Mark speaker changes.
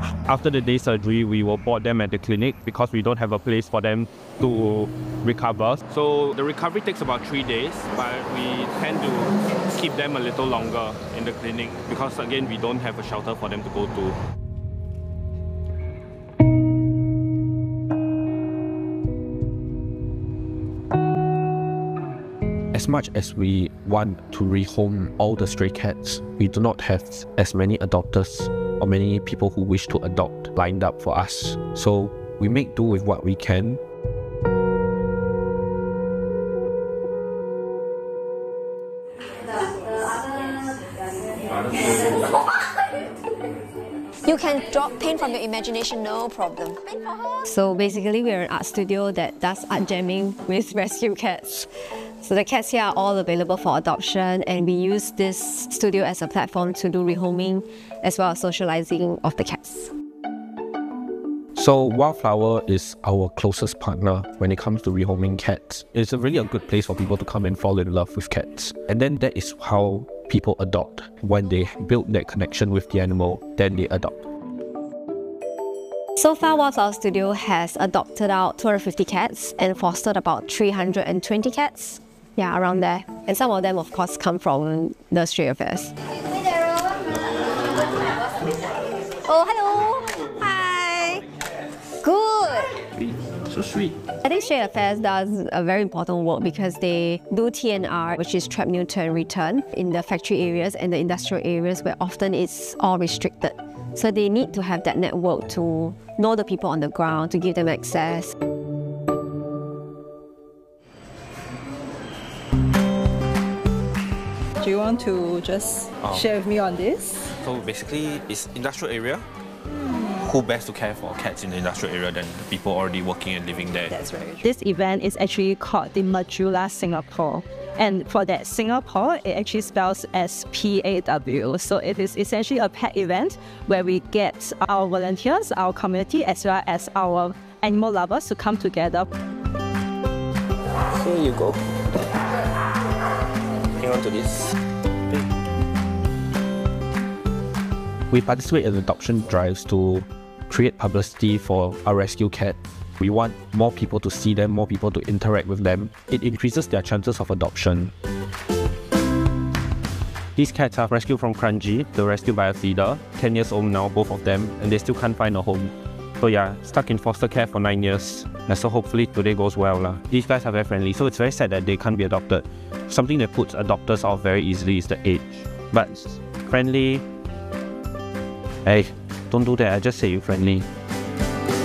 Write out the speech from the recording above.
Speaker 1: After the day surgery, we will board them at the clinic because we don't have a place for them to recover. So the recovery takes about 3 days, but we tend to keep them a little longer in the clinic because again, we don't have a shelter for them to go to.
Speaker 2: As much as we want to rehome all the stray cats, we do not have as many adopters or many people who wish to adopt lined up for us. So we make do with what we can.
Speaker 3: You can draw paint from your imagination, no problem.
Speaker 4: So basically, we're an art studio that does art jamming with rescue cats. So the cats here are all available for adoption, and we use this studio as a platform to do rehoming as well as socializing of the cats.
Speaker 2: So Wildflower is our closest partner when it comes to rehoming cats. It's really a good place for people to come and fall in love with cats. And then that is how people adopt. When they build that connection with the animal, then they adopt.
Speaker 4: So far, Wildflower Studio has adopted out 250 cats and fostered about 320 cats. Yeah, around there. And some of them, of course, come from the Stray Affairs.
Speaker 3: Oh, hello. Hi. Good.
Speaker 1: So sweet.
Speaker 4: I think Stray Affairs does a very important work because they do TNR, which is trap, neuter and return, in the factory areas and the industrial areas where often it's all restricted. So they need to have that network to know the people on the ground, to give them access.
Speaker 5: Do you want to just share with me on this?
Speaker 6: So basically, it's industrial area. Who best to care for cats in the industrial area than the people already working and living there?
Speaker 5: That's very true.
Speaker 7: This event is actually called the Majula Singapore. And for that Singapore, it actually spells as PAW. So it is essentially a pet event where we get our volunteers, our community, as well as our animal lovers to come together.
Speaker 6: Here you go. Hang on to this.
Speaker 2: We participate in adoption drives to create publicity for our rescue cat. We want more people to see them, more people to interact with them. It increases their chances of adoption.
Speaker 1: These cats are rescued from Kranji, the rescue by a feeder, 10 years old now, both of them, and they still can't find a home. So yeah, stuck in foster care for 9 years. And so hopefully today goes well. These guys are very friendly, so it's very sad that they can't be adopted. Something that puts adopters off very easily is the age. But friendly. Hey, don't do that, I just say you're friendly.